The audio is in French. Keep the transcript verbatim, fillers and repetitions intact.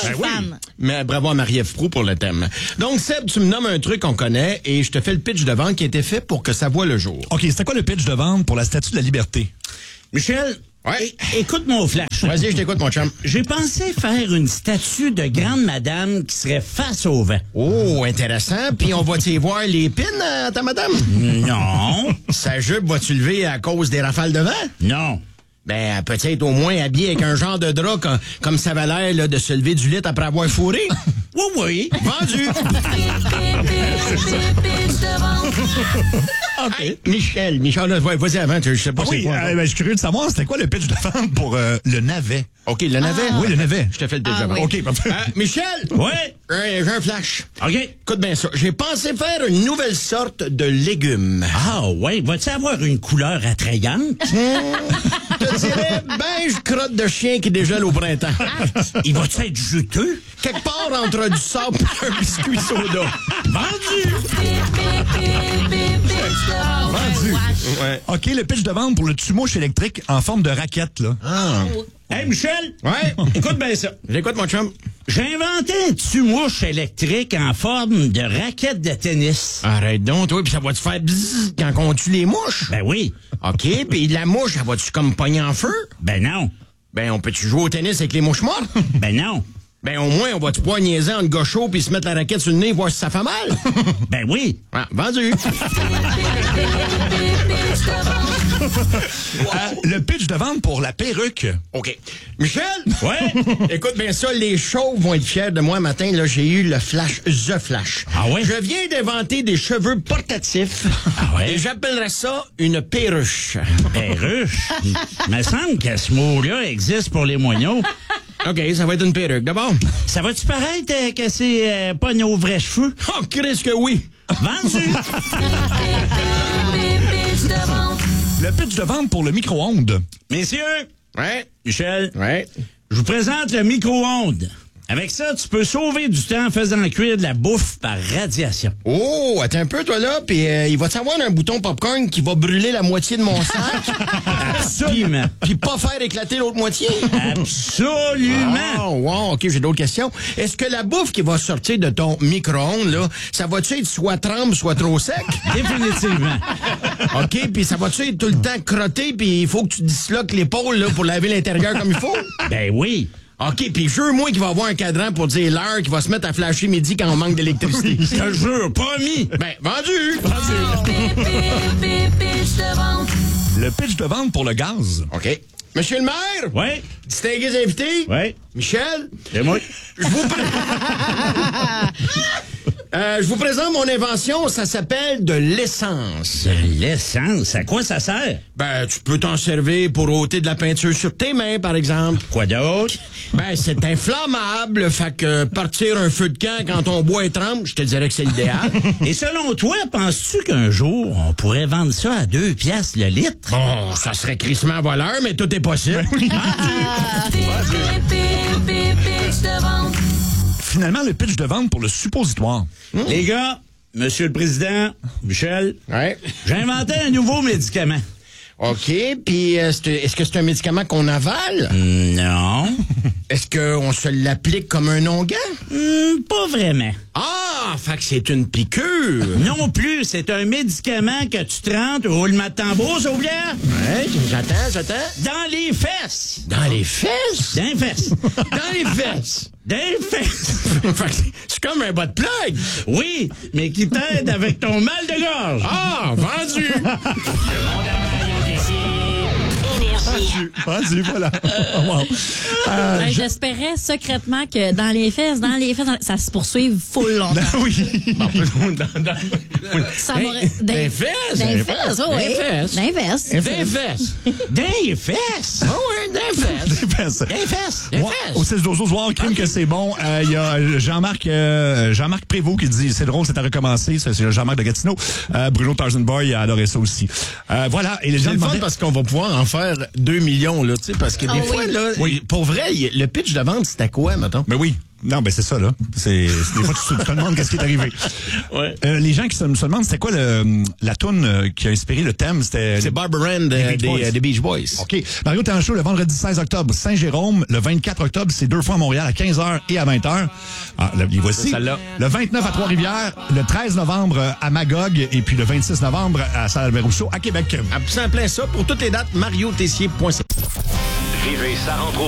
Ben oui. fan. Mais bravo à Marie-Ève Proulx pour le thème. Donc, Seb, tu me nommes un truc qu'on connaît et je te fais le pitch de vente qui a été fait pour que ça voie le jour. OK, c'était quoi le pitch de vente pour la Statue de la Liberté? Michel, Ouais. é- écoute mon flash. Vas-y, je t'écoute, mon chum. J'ai pensé faire une statue de grande madame qui serait face au vent. Oh, intéressant. Puis on va-tu y voir les pins à ta madame? Non, Sa jupe va-tu lever à cause des rafales de vent? non. Ben, peut-être au moins habillée avec un genre de drap comme, comme ça avait l'air là, de se lever du lit après avoir fourré. Oui, oui. Vendu! Hey, Michel, Michel, là, ouais, vas-y avant, je sais pas Ah c'est oui, quoi. euh, ben, je suis curieux de savoir, c'était quoi le pitch de vente pour euh, le navet? OK, le navet? Oui, le navet. Je te fais le pitch Ah, de vente. oui. OK, parfait. Euh, Michel! Ouais. Euh, J'ai un flash. OK. Écoute bien ça. J'ai pensé faire une nouvelle sorte de légumes. Ah, ouais. Va-tu avoir une couleur attrayante? Je te dirais beige crotte de chien qui dégèle au printemps. Il va-tu être juteux? Quelque part entre du sable et un biscuit soda. Vendu! Vendu. Ouais. OK, le pitch de vente pour le tue-mouche électrique en forme de raquette, là. Ah. Hey, Michel! Ouais. Écoute bien ça. J'écoute, mon chum. J'ai inventé un tue-mouche électrique en forme de raquette de tennis. Arrête donc, toi, puis ça va te faire bzzz quand on tue les mouches. Ben oui. OK, puis la mouche, elle va-tu comme pogner en feu? Ben non. Ben, on peut-tu jouer au tennis avec les mouches mortes? Ben non. Ben, au moins, on va-tu pas niaiser en gaucho puis se mettre la raquette sur le nez voir si ça fait mal? Ben oui. Ah, vendu. Euh, le pitch de vente pour la perruque. OK. Michel? Ouais. Écoute bien ça, les chauves vont être fiers de moi matin. Là, j'ai eu le flash, The Flash. Ah ouais? Je viens d'inventer des cheveux portatifs. Ah ouais? Et j'appellerais ça une perruche. Perruche. Il me semble que ce mot-là existe pour les moineaux. OK, ça va être une perruque. D'abord. Ça va-tu paraître euh, que c'est euh, pas nos vrais cheveux? Oh, Chris que oui. Vendu! Le pitch de vente pour le micro-ondes. Messieurs, Ouais. Michel, Ouais. je vous présente le micro-ondes. Avec ça, tu peux sauver du temps en faisant cuire de la bouffe par radiation. Oh, attends un peu, toi, là. Puis euh, il va-tu avoir un bouton popcorn qui va brûler la moitié de mon sac? Absolument. Puis pas faire éclater l'autre moitié? Absolument. Oh, wow, OK, j'ai d'autres questions. Est-ce que la bouffe qui va sortir de ton micro-ondes, là, ça va-tu être soit trempe, soit trop sec? Définitivement. OK, puis ça va-tu être tout le temps crotté, puis il faut que tu disloques l'épaule là, pour laver l'intérieur comme il faut? Ben oui. OK, puis jure-moi qu'il va avoir un cadran pour dire l'heure qu'il va se mettre à flasher midi quand on manque d'électricité. Je te jure, promis. Ben, vendu! Le pitch de vente pour le gaz. OK. Monsieur le maire, Ouais, distingués invités, ouais. Michel, C'est moi. je vous, pré- Euh, je vous présente mon invention, ça s'appelle de l'essence. De l'essence, à quoi ça sert? Ben, tu peux t'en servir pour ôter de la peinture sur tes mains, par exemple. Quoi d'autre? Ben, c'est inflammable, fait que partir un feu de camp quand ton bois est trempe, je te dirais que c'est l'idéal. Et selon toi, penses-tu qu'un jour, on pourrait vendre ça à deux piastres le litre? Bon, ça serait crissement voleur, mais tout est possible. Finalement, le pitch de vente pour le suppositoire. Les gars, Monsieur le Président, Michel, Ouais. j'ai inventé un nouveau médicament. OK, puis euh, c'est- est-ce que c'est un médicament qu'on avale? Non. Est-ce qu'on se l'applique comme un onguent? Hmm, pas vraiment. Ah, fait que c'est une piqûre. Non plus, c'est un médicament que tu trempes au roulement de tambour, Sauvière, Ouais, j'attends, j'attends. dans les fesses. Dans les fesses? Dans les fesses. Dans les fesses. Dans les fesses. Fait que c'est comme un bas de plug. Oui, mais qui t'aide avec ton mal de gorge. Ah, vendu. Vendu, voilà. Wow. Euh, Ben, je- J'espérais secrètement que dans les fesses, dans les fesses, dans- ça se poursuive full longtemps. oui. Ça m'aurait- Des des- fesses. Des des fesses, Des oui. fesses. Des fesses. Des fesses. Dans les fesses. Ah ouais, des fesses. Des fesses. Dans les fesses. Des Ouais, fesses. au six douze douze, voir crime que c'est bon. Il y a Jean-Marc euh, Jean-Marc Prévost qui dit c'est drôle, c'est à recommencer. C'est c'est Jean-Marc de Gatineau. Euh, Bruno Tarzanboy a adoré ça aussi. Euh, voilà. Et les gens C'est le fun demandaient... parce qu'on va pouvoir en faire deux millions, là, tu sais, parce que des Ah fois, oui. là, Oui. pour vrai, y- le pitch de vente, c'était quoi, mettons? Ben oui. Non, ben c'est ça, là. C'est, c'est des fois, tu te demandes qu'est-ce qui est arrivé. Ouais. Euh, les gens qui se, se demandent, c'était quoi le, la toune euh, qui a inspiré le thème? C'était C'est Barbara Ann de- Les Beach des, Boys. euh, des Beach Boys. OK. Mario, t'es en show le vendredi seize octobre, Saint-Jérôme. Le vingt-quatre octobre, c'est deux fois à Montréal, à quinze heures et à vingt heures. Ah, là, les voici. Celle-là. Le vingt-neuf à Trois-Rivières, le treize novembre euh, à Magog, et puis le vingt-six novembre à Saint-Albert-Rousseau, à Québec. À plein ça, pour toutes les dates, mario tessier point c a. Vivez sa rentre au